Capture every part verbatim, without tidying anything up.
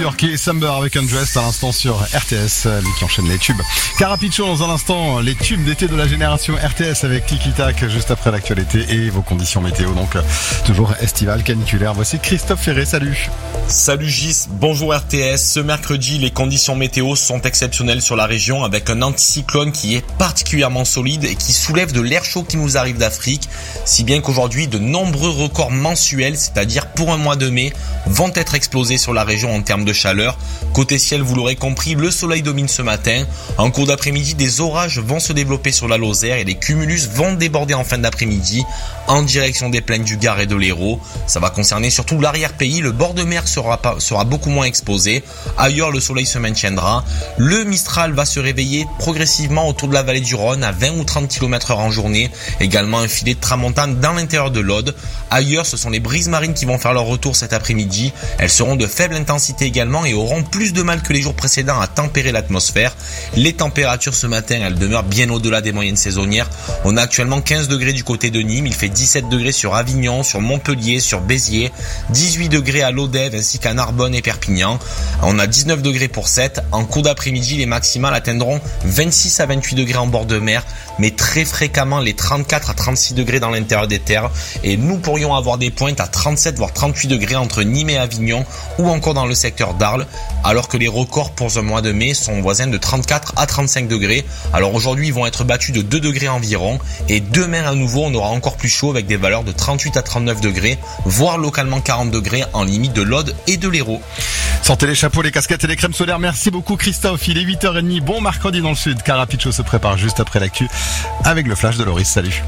York et Summer avec Undressed à l'instant sur R T S, lui qui enchaîne les tubes. Carapicho dans un instant, les tubes d'été de la génération R T S avec Tiki Tak juste après l'actualité et vos conditions météo, donc toujours estivales, caniculaires. Voici Christophe Ferré, salut. Salut Gis, bonjour R T S. Ce mercredi, les conditions météo sont exceptionnelles sur la région avec un anticyclone qui est particulièrement solide et qui soulève de l'air chaud qui nous arrive d'Afrique, si bien qu'aujourd'hui de nombreux records mensuels, c'est-à-dire pour un mois de mai, vont être explosés sur la région en termes de chaleur. Côté ciel, vous l'aurez compris, le soleil domine ce matin. En cours d'après-midi, des orages vont se développer sur la Lozère et les cumulus vont déborder en fin d'après-midi en direction des plaines du Gard et de l'Hérault. Ça va concerner surtout l'arrière-pays. Le bord de mer sera, pas, sera beaucoup moins exposé. Ailleurs, le soleil se maintiendra. Le Mistral va se réveiller progressivement autour de la vallée du Rhône à vingt ou trente kilomètres heure en journée. Également un filet de tramontane dans l'intérieur de l'Aude. Ailleurs, ce sont les brises marines qui vont faire leur retour cet après-midi. Elles seront de faible intensité également et auront plus de mal que les jours précédents à tempérer l'atmosphère. Les températures ce matin, elles demeurent bien au-delà des moyennes saisonnières. On a actuellement quinze degrés du côté de Nîmes, il fait dix-sept degrés sur Avignon, sur Montpellier, sur Béziers, dix-huit degrés à Lodève ainsi qu'à Narbonne et Perpignan. On a dix-neuf degrés pour Sète. En cours d'après-midi, les maximales atteindront vingt-six à vingt-huit degrés en bord de mer, mais très fréquemment les trente-quatre à trente-six degrés dans l'intérieur des terres. Et nous pourrions avoir des pointes à trente-sept voire trente-huit degrés entre Nîmes et Avignon ou encore dans le secteur d'Arles, alors que les records pour ce mois de mai sont voisins de trente-quatre à trente-cinq degrés. Alors aujourd'hui, ils vont être battus de deux degrés environ et demain à nouveau, on aura encore plus chaud avec des valeurs de trente-huit à trente-neuf degrés, voire localement quarante degrés en limite de l'Aude et de l'Hérault. Sortez les chapeaux, les casquettes et les crèmes solaires. Merci beaucoup Christophe. Il est huit heures trente. Bon mercredi dans le sud. Carapicho se prépare juste après l'actu avec le flash de Loris. Salut.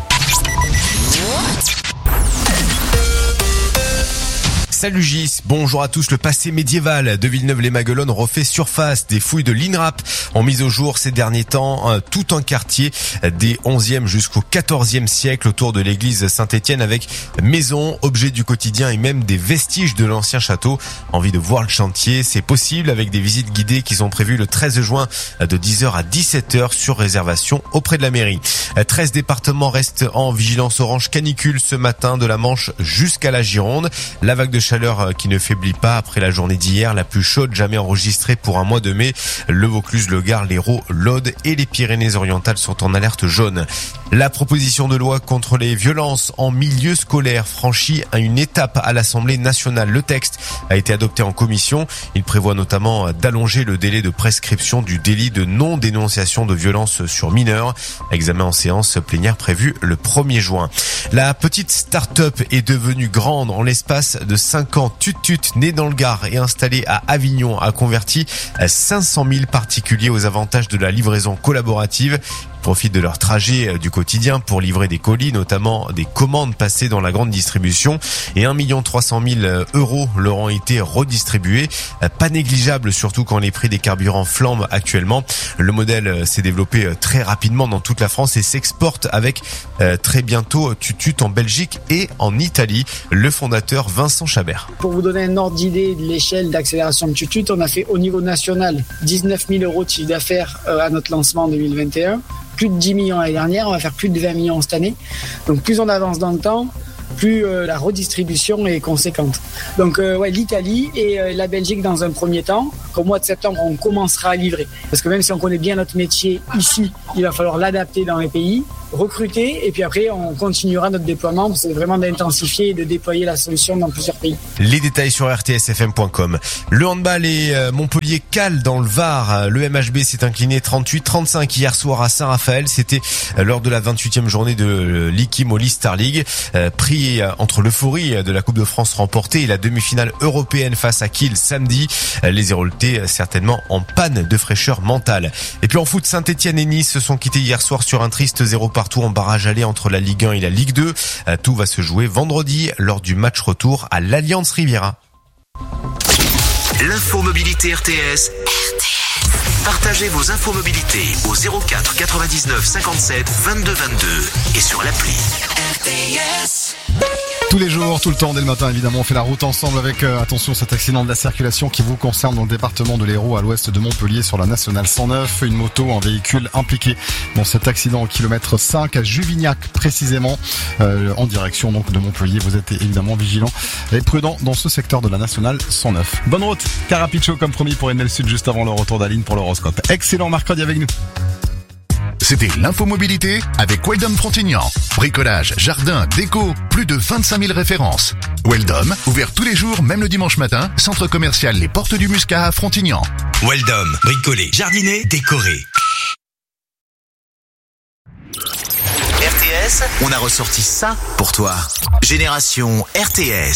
Salut Gis, bonjour à tous. Le passé médiéval de Villeneuve-les-Maguelones refait surface. Des fouilles de l'INRAP ont mis au jour ces derniers temps euh, tout un quartier des onzième jusqu'au quatorzième siècle autour de l'église Saint-Étienne avec maisons, objets du quotidien et même des vestiges de l'ancien château. Envie de voir le chantier? C'est possible avec des visites guidées qui sont prévues le treize juin de dix heures à dix-sept heures sur réservation auprès de la mairie. treize départements restent en vigilance orange canicule ce matin de la Manche jusqu'à la Gironde. La vague de chaleur qui ne faiblit pas après la journée d'hier, la plus chaude jamais enregistrée pour un mois de mai. Le Vaucluse, le Gard, l'Hérault, l'Aude et les Pyrénées-Orientales sont en alerte jaune. La proposition de loi contre les violences en milieu scolaire franchit une étape à l'Assemblée nationale. Le texte a été adopté en commission. Il prévoit notamment d'allonger le délai de prescription du délit de non-dénonciation de violences sur mineurs. Examen en séance plénière prévu le premier juin. La petite start-up est devenue grande en l'espace de cinq ans. Tutut, né dans le Gard et installé à Avignon, a converti cinq cent mille particuliers aux avantages de la livraison collaborative. Ils profitent de leur trajet du quotidien pour livrer des colis, notamment des commandes passées dans la grande distribution. Et un million trois cent mille euros leur ont été redistribués. Pas négligeable, surtout quand les prix des carburants flambent actuellement. Le modèle s'est développé très rapidement dans toute la France et s'exporte avec très bientôt Tutut en Belgique et en Italie. Le fondateur Vincent Chabert. Pour vous donner un ordre d'idée de l'échelle d'accélération de Tutut, on a fait au niveau national dix-neuf mille euros de chiffre d'affaires à notre lancement en deux mille vingt et un. Plus de dix millions l'année dernière, on va faire plus de vingt millions cette année. Donc plus on avance dans le temps, plus euh, la redistribution est conséquente. Donc euh, ouais, l'Italie et euh, la Belgique dans un premier temps. Au mois de septembre, on commencera à livrer. Parce que même si on connaît bien notre métier ici, il va falloir l'adapter dans les pays, recruter et puis après on continuera notre déploiement. C'est vraiment d'intensifier et de déployer la solution dans plusieurs pays. Les détails sur r t s f m point com. Le handball et euh, Montpellier cale dans le Var. Le M H B s'est incliné trente-huit trente-cinq hier soir à Saint-Raphaël. C'était euh, lors de la vingt-huitième journée de euh, l'Ikim Oli Star League. Euh, pris euh, entre l'euphorie de la Coupe de France remportée et la demi-finale européenne face à Kiel samedi. Euh, les Héroltais euh, certainement en panne de fraîcheur mentale. Et puis en foot, Saint-Étienne et Nice se sont quittés hier soir sur un triste zéro partout en barrage aller entre la Ligue un et la Ligue deux. Euh, tout va se jouer vendredi lors du match retour à l'Alliance Riviera. L'info mobilité R T S. R T S. Partagez vos infos mobilité au zéro quatre quatre-vingt-dix-neuf cinquante-sept vingt-deux vingt-deux et sur l'appli R T S. Tous les jours, tout le temps, dès le matin, évidemment, on fait la route ensemble avec, euh, attention, cet accident de la circulation qui vous concerne dans le département de l'Hérault, à l'ouest de Montpellier, sur la nationale cent neuf. Une moto, un véhicule impliqué dans cet accident au kilomètre cinq à Juvignac, précisément, euh, en direction donc de Montpellier. Vous êtes évidemment vigilants et prudents dans ce secteur de la nationale cent neuf. Bonne route, Carapicho, comme promis, pour Enel Sud, juste avant le retour d'Aline pour l'horoscope. Excellent mercredi avec nous. C'était l'infomobilité avec Weldom Frontignan. Bricolage, jardin, déco, plus de vingt-cinq mille références. Weldom, ouvert tous les jours, même le dimanche matin, centre commercial Les Portes du Muscat à Frontignan. Weldom, bricoler, jardiner, décorer. R T S, on a ressorti ça pour toi. Génération R T S.